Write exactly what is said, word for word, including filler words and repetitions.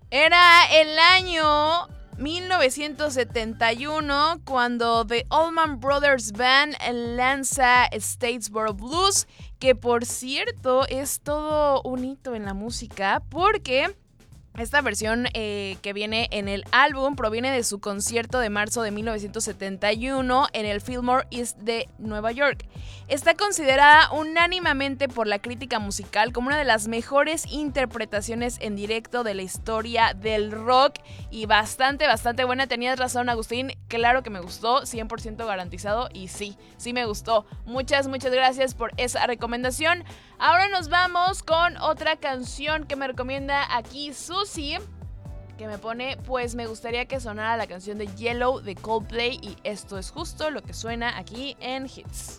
Era el año mil novecientos setenta y uno cuando The Allman Brothers Band lanza Statesboro Blues, que por cierto es todo un hito en la música porque esta versión eh, que viene en el álbum proviene de su concierto de marzo de mil novecientos setenta y uno en el Fillmore East de Nueva York. Está considerada unánimemente por la crítica musical como una de las mejores interpretaciones en directo de la historia del rock y bastante, bastante buena. Tenías razón, Agustín, claro que me gustó, cien por ciento garantizado y sí, sí me gustó. Muchas, muchas gracias por esa recomendación. Ahora nos vamos con otra canción que me recomienda aquí Susi, que me pone, pues me gustaría que sonara la canción de Yellow de Coldplay y esto es justo lo que suena aquí en Hits.